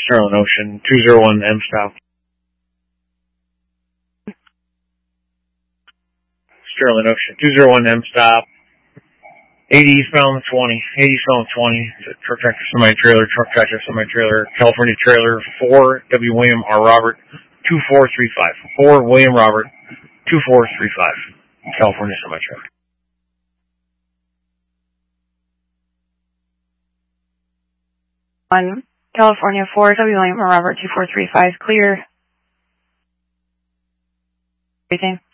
Sterling Ocean, 201 M stop. Sterling Ocean, 201 M stop. 80 eastbound 20. 80 eastbound 20. Truck tractor, semi-trailer, truck tractor, semi-trailer, California trailer, 4 W. William R. Robert, 2435. 4 William Robert, 2435. California semi-trailer. 1 California 4 W. William R. Robert, 2435. Clear. Everything.